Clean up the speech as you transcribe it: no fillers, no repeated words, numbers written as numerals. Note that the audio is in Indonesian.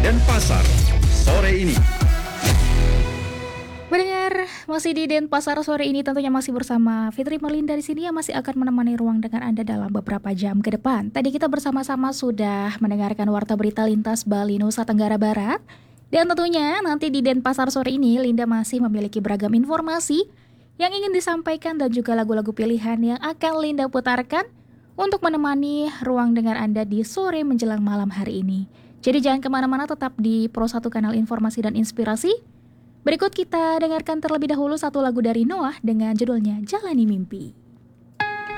Denpasar sore ini. Mendengar masih di Denpasar sore ini tentunya masih bersama Fitri Merlinda di sini yang masih akan menemani ruang dengan Anda dalam beberapa jam ke depan. Tadi kita bersama-sama sudah mendengarkan warta berita lintas Bali Nusa Tenggara Barat. Dan tentunya nanti di Denpasar sore ini Linda masih memiliki beragam informasi yang ingin disampaikan dan juga lagu-lagu pilihan yang akan Linda putarkan untuk menemani ruang dengar Anda di sore menjelang malam hari ini. Jadi jangan kemana-mana, tetap di Pro 1 Kanal Informasi dan Inspirasi. Berikut kita dengarkan terlebih dahulu satu lagu dari Noah dengan judulnya Jalani Mimpi.